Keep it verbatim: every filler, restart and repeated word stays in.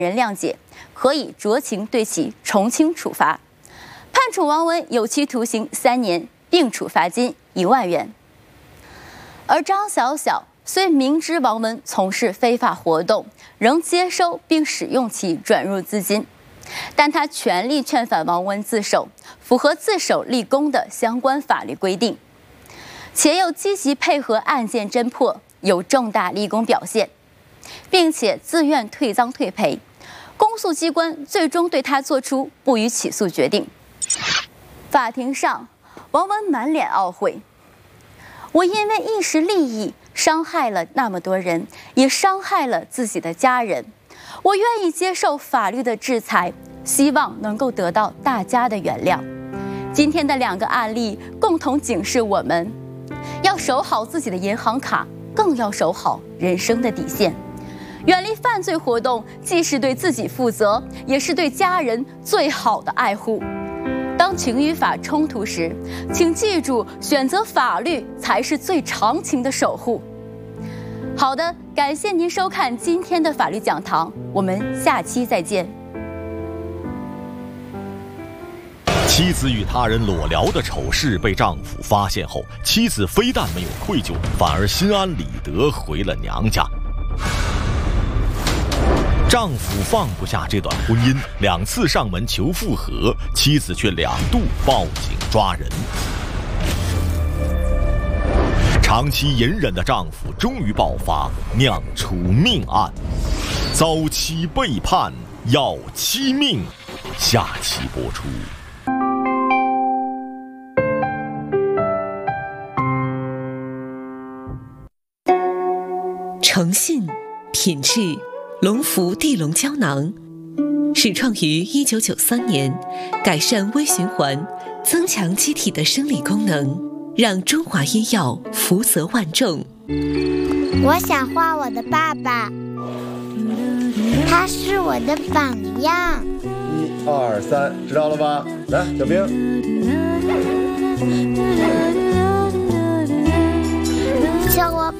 人谅解，可以酌情对其从轻处罚，判处王文有期徒刑三年，并处罚金一万元。而张小小虽明知王文从事非法活动，仍接收并使用其转入资金，但他全力劝返王文自首，符合自首立功的相关法律规定，且又积极配合案件侦破，有重大立功表现，并且自愿退赃退赔，公诉机关最终对他作出不予起诉决定。法庭上，王文满脸懊悔，我因为一时利益伤害了那么多人，也伤害了自己的家人，我愿意接受法律的制裁，希望能够得到大家的原谅。今天的两个案例共同警示我们，要守好自己的银行卡，更要守好人生的底线。远离犯罪活动，既是对自己负责，也是对家人最好的爱护。当情与法冲突时，请记住，选择法律才是最长情的守护。好的，感谢您收看今天的法律讲堂，我们下期再见。 妻子与他人裸聊的丑事被丈夫发现后，妻子非但没有愧疚，反而心安理得回了娘家。丈夫放不下这段婚姻，两次上门求复合，妻子却两度报警抓人。长期隐忍的丈夫终于爆发，酿出命案，遭妻背叛要妻命，下期播出。 诚信、品质。龙福地龙胶囊始创于一九九三年，改善微循环，增强机体的生理功能，让中华医药福泽万众。 我想画我的爸爸，他是我的榜样。 一二三，知道了吧？来，小兵。 叫我